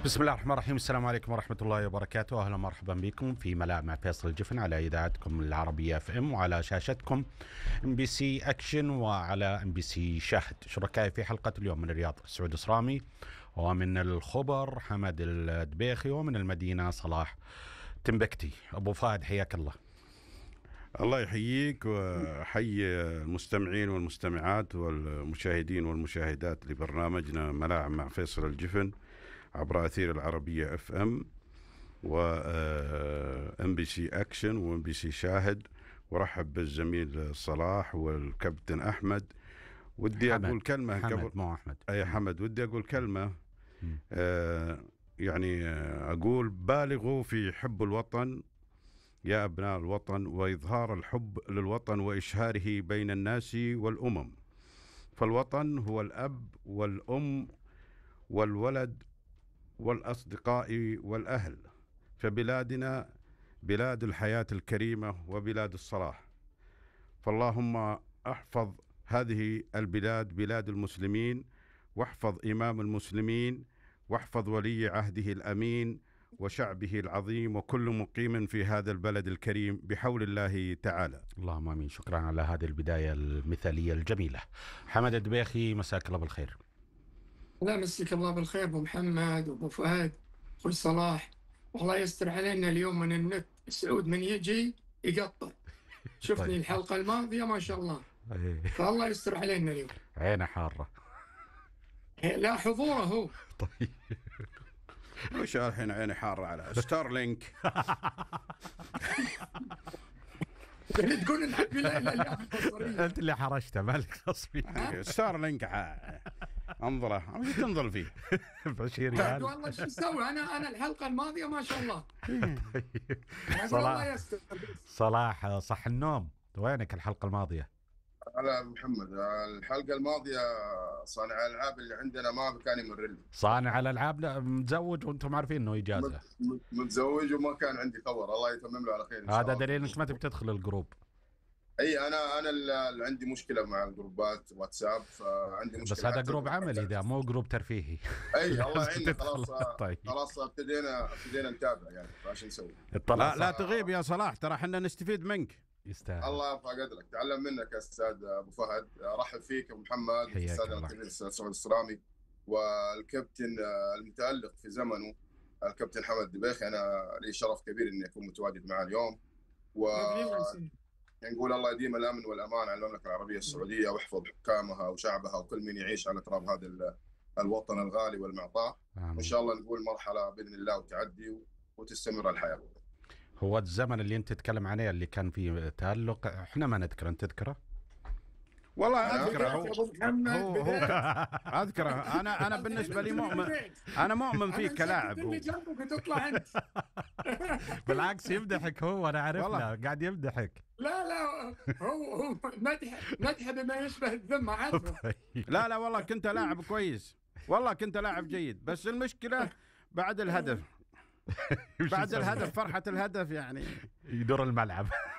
بسم الله الرحمن الرحيم. السلام عليكم ورحمة الله وبركاته. أهلا مرحبا بكم في ملاء مع فيصل الجفن على إذاعتكم العربية اف ام وعلى شاشتكم ام بي سي اكشن وعلى ام بي سي شاهد. شركائي في حلقة اليوم من الرياض سعود الصرامي، ومن الخبر حمد الدبيخي، ومن المدينة صلاح تنبكتي. أبو فهد حياك الله. الله يحييك وحي المستمعين والمستمعات والمشاهدين والمشاهدات لبرنامجنا ملاعب مع فيصل الجفن عبر أثير العربية اف ام وام بي سي اكشن وام بي سي شاهد. ورحب بالزميل صلاح والكابتن احمد. ودي اقول كلمه حمد مو احمد. اي حمد، ودي اقول كلمه. اقول بالغوا في حب الوطن يا أبناء الوطن، وإظهار الحب للوطن وإشهاره بين الناس والأمم. فالوطن هو الأب والأم والولد والأصدقاء والأهل، فبلادنا بلاد الحياة الكريمة وبلاد الصلاح. فاللهم احفظ هذه البلاد، بلاد المسلمين، واحفظ إمام المسلمين، واحفظ ولي عهده الأمين وشعبه العظيم وكل مقيم في هذا البلد الكريم بحول الله تعالى. اللهم امين. شكرا على هذه البداية المثالية الجميلة. حمد الدبيخي، مساك الله بالخير. لا، مسك الله بالخير ابو محمد وابو فهد اخوي صلاح. والله يستر علينا اليوم من النت. سعود من يجي يقطع. شفتني طيب. الحلقة الماضية ما شاء الله، فالله يستر علينا اليوم. عينه حارة. لا، حضوره هو. طيب وش الحين عيني حارة على ستارلينك؟ تقول نحب انت اللي حرشته، مالك خصبي. ستارلينك انظره، وش تنظر فيه؟ ب20 ريال. والله شو اسوي انا الحلقة الماضية ما شاء الله. صلاح صلاح صح النوم، وينك الحلقة الماضية؟ هلا محمد، الحلقة الماضية صانع الألعاب اللي عندنا ما كان يمر لي. صانع الألعاب لا متزوج وانتم عارفين انه اجازة. متزوج وما كان عندي خبر. الله يتمم له على خير. هذا دليل انك ما تبي تدخل الجروب. اي انا اللي عندي مشكلة مع الجروبات واتساب، فعندي مشكلة. بس هذا جروب عملي، ذا مو جروب ترفيهي. اي الله يعيننا. خلاص طيب. خلاص ابتدينا نتابع يعني، فايش نسوي؟ لا تغيب يا صلاح، ترى احنا نستفيد منك. يستاهل. الله يرفع قدرك، تعلم منك يا استاذ ابو فهد. ارحب فيك ابو محمد، الاستاذ الكبير الاستاذ سعود الصرامي، والكابتن المتالق في زمنه الكابتن حمد الدبيخي. انا لي شرف كبير اني اكون متواجد معه اليوم، ونقول الله يديم الامن والامان على المملكه العربيه السعوديه، ويحفظ حكامها وشعبها وكل من يعيش على تراب هذا الوطن الغالي والمعطاء. وان شاء الله نقول مرحله باذن الله وتعدي وتستمر الحياه. هو الزمن اللي انت تتكلم عليه اللي كان فيه تألق، احنا ما نذكره، انت تذكره؟ والله اذكره. هو اذكره. انا بالنسبه لي مؤمن، انا مؤمن فيك كلاعب. اللي جنبك تطلع انت. بالعكس يمدحك هو، انا عرفنا قاعد يمدحك. لا هو مدح بما يشبه الذمه، عارفه. لا والله كنت لاعب كويس، والله كنت لاعب جيد، بس المشكله بعد الهدف. بعد الهدف، فرحة الهدف يعني يدور الملعب.